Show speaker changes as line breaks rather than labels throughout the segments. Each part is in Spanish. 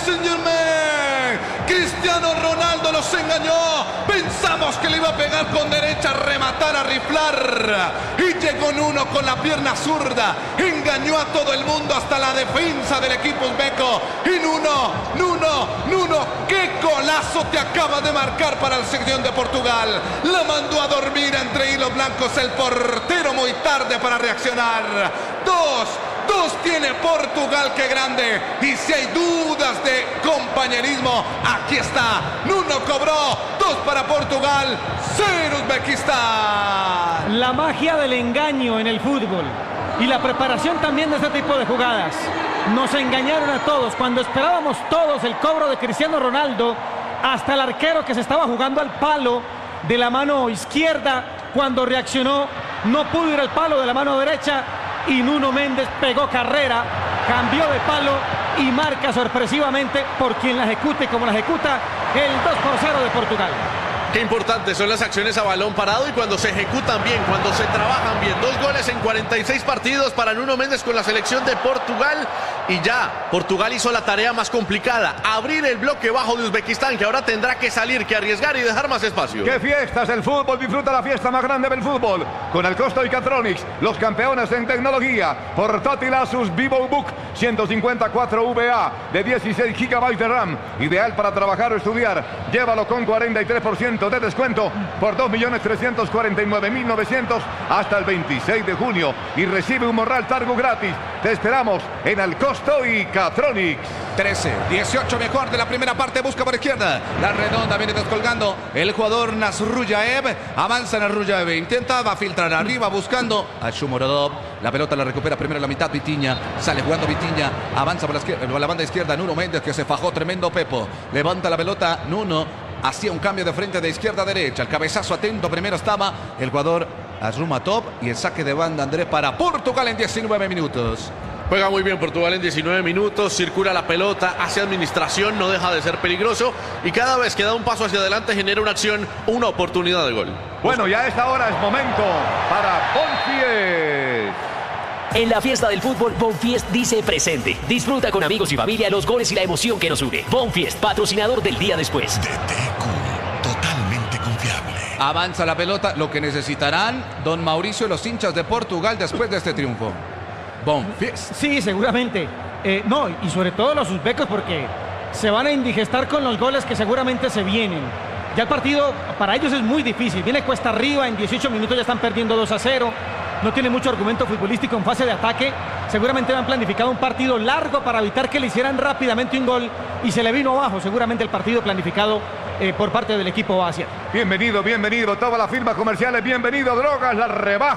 Saint-Germain. Cristiano Ronaldo los engañó. Pensamos que le iba a pegar con derecha, a rematar, a riflar. Y llegó Nuno con la pierna zurda. Engañó a todo el mundo, hasta la defensa del equipo uzbeco. Y Nuno, qué golazo te acaba de marcar para la selección de Portugal. La mandó a dormir entre hilos blancos el portero muy tarde para reaccionar. Dos tiene Portugal, qué grande. Y si hay dudas de compañerismo, aquí está. Nuno cobró, 2 para Portugal, 0 Uzbekistán.
La magia del engaño en el fútbol y la preparación también de este tipo de jugadas. Nos engañaron a todos. Cuando esperábamos todos el cobro de Cristiano Ronaldo, hasta el arquero que se estaba jugando al palo de la mano izquierda, cuando reaccionó, no pudo ir al palo de la mano derecha. Y Nuno Méndez pegó carrera, cambió de palo y marca sorpresivamente por quien la ejecute como la ejecuta, el 2-0 de Portugal.
Qué importantes son las acciones a balón parado y cuando se ejecutan bien, cuando se trabajan bien. 2 goles en 46 partidos para Nuno Méndez con la selección de Portugal. Y ya, Portugal hizo la tarea más complicada, abrir el bloque bajo de Uzbekistán, que ahora tendrá que salir, que arriesgar y dejar más espacio.
¡Qué fiestas el fútbol! Disfruta la fiesta más grande del fútbol con el Costo y Catronics, los campeones en tecnología. Portátil Asus VivoBook 154 VA de 16 GB de RAM, ideal para trabajar o estudiar. Llévalo con 43% de descuento por 2.349.900 hasta el 26 de junio y recibe un morral Targo gratis. Te esperamos en el Costo y Catronics.
13-18 mejor de la primera parte, busca por izquierda, la redonda viene descolgando el jugador Nasrullaev, avanza Nasrullaev, intenta, va a filtrar arriba buscando a Shomurodov, la pelota la recupera primero en la mitad Vitinha, sale jugando Vitinha, avanza por la banda izquierda Nuno Méndez, que se fajó tremendo Pepo, levanta la pelota Nuno, hacía un cambio de frente de izquierda a derecha, el cabezazo atento, primero estaba el jugador Azrumatov y el saque de banda Andrés para Portugal en 19 minutos.
Juega muy bien Portugal en 19 minutos, circula la pelota, hace administración, no deja de ser peligroso y cada vez que da un paso hacia adelante genera una acción, una oportunidad de gol.
Bueno, ya a esta hora es momento para Bonfiest.
En la fiesta del fútbol, Bonfiest dice presente. Disfruta con amigos y familia los goles y la emoción que nos une. Bonfiest, patrocinador del día después.
DTQ, totalmente confiable.
Avanza la pelota, lo que necesitarán don Mauricio y los hinchas de Portugal después de este triunfo. Bonfiest.
Sí, seguramente. No, y sobre todo los uzbecos, porque se van a indigestar con los goles que seguramente se vienen. Ya el partido para ellos es muy difícil. Viene cuesta arriba, en 18 minutos ya están perdiendo 2-0. No tiene mucho argumento futbolístico en fase de ataque. Seguramente han planificado un partido largo para evitar que le hicieran rápidamente un gol. Y se le vino abajo seguramente el partido planificado por parte del equipo Asia.
Bienvenido, toda la firma comerciales, bienvenido Drogas, la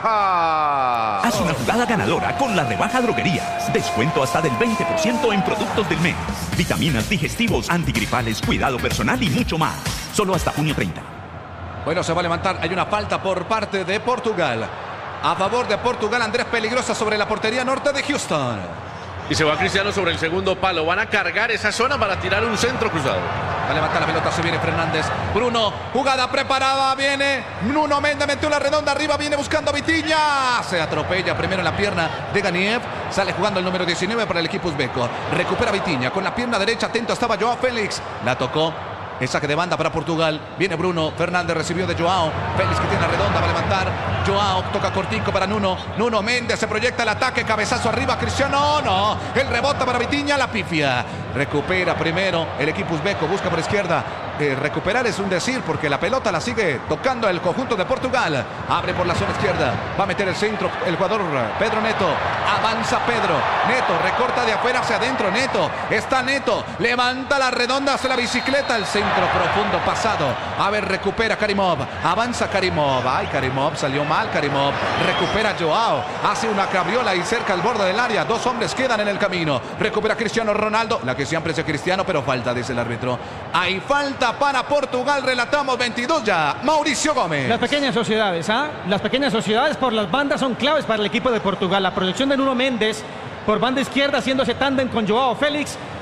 rebaja.
Haz una jugada ganadora con la rebaja Droguerías. Descuento hasta del 20% en productos del mes. Vitaminas, digestivos, antigripales, cuidado personal y mucho más. Solo hasta junio 30.
Bueno, se va a levantar, hay una falta por parte de Portugal. A favor de Portugal, Andrés, peligrosa sobre la portería norte de Houston.
Y se va Cristiano sobre el segundo palo. Van a cargar esa zona para tirar un centro cruzado.
Va a levantar la pelota, se viene Fernández. Bruno, jugada preparada, viene Nuno Méndez, metió la redonda arriba, viene buscando a Vitinha. Se atropella primero en la pierna de Ganiev. Sale jugando el número 19 para el equipo uzbeco. Recupera Vitinha con la pierna derecha, atento estaba Joao Félix. La tocó. El saque de banda para Portugal. Viene Bruno Fernández, recibió de Joao Félix, que tiene la redonda, va a levantar. Joao toca cortico para Nuno. Nuno Méndez se proyecta el ataque, cabezazo arriba. Cristiano, no. El rebota para Vitinha, la pifia. Recupera primero el equipo uzbeco, busca por izquierda. Recuperar es un decir porque la pelota la sigue tocando el conjunto de Portugal. Abre por la zona izquierda, va a meter el centro el jugador Pedro Neto. Avanza Pedro Neto, recorta de afuera hacia adentro. Neto, está Neto, levanta la redonda hacia la bicicleta. El centro profundo pasado. A ver, recupera Karimov, avanza Karimov. Ay, Karimov salió mal. Karimov recupera Joao, hace una cabriola y cerca al borde del área. 2 hombres quedan en el camino. Recupera Cristiano Ronaldo, la que siempre es de Cristiano, pero falta, dice el árbitro. Hay falta para Portugal, relatamos 22 ya. Mauricio Gómez.
Las pequeñas sociedades, Las pequeñas sociedades por las bandas son claves para el equipo de Portugal. La proyección de Nuno Méndez por banda izquierda haciéndose tándem con Joao Félix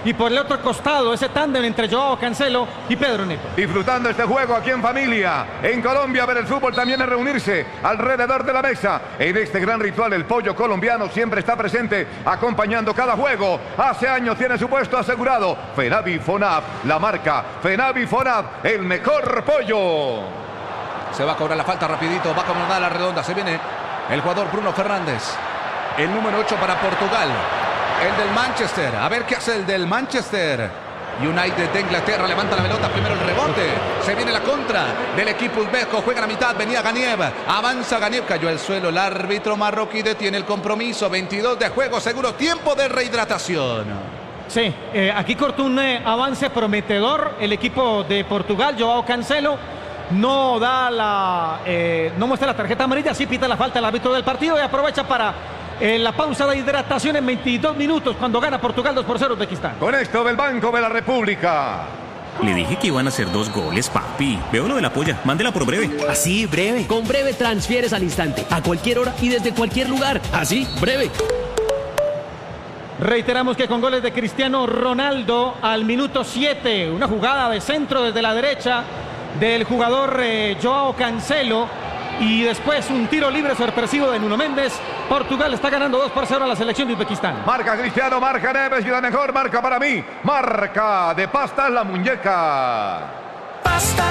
y por el otro costado ese tándem entre Joao Cancelo y Pedro Neto.
Disfrutando este juego aquí en familia. En Colombia, ver el fútbol también es reunirse alrededor de la mesa. En este gran ritual, el pollo colombiano siempre está presente, acompañando cada juego. Hace años tiene su puesto asegurado. Fenavi Fonab, la marca Fenavi Fonab, el mejor pollo.
Se va a cobrar la falta rapidito, va a comandar la redonda. Se viene el jugador Bruno Fernández, el número 8 para Portugal. El del Manchester, a ver qué hace el del Manchester United de Inglaterra. Levanta la pelota, primero el rebote, se viene la contra del equipo uzbeko, juega a la mitad, venía Ganiev, avanza Ganiev, cayó al suelo, el árbitro marroquí detiene el compromiso. 22 de juego, seguro tiempo de rehidratación.
Sí, aquí cortó un avance prometedor el equipo de Portugal. Joao Cancelo no no muestra la tarjeta amarilla, sí pita la falta el árbitro del partido y aprovecha para la pausa de hidratación en 22 minutos cuando gana Portugal 2-0 Uzbekistán.
Con esto del Banco de la República.
Le dije que iban a hacer 2 goles, papi. Veo lo de la polla. Mándela por Breve.
Así, Breve. Con Breve transfieres al instante, a cualquier hora y desde cualquier lugar. Así, Breve.
Reiteramos que con goles de Cristiano Ronaldo al minuto 7, una jugada de centro desde la derecha del jugador Joao Cancelo y después un tiro libre sorpresivo de Nuno Méndez. Portugal está ganando 2-0 a la selección de Uzbekistán.
Marca Cristiano, marca Neves y la mejor marca para mí. Marca de pasta la muñeca.
Pasta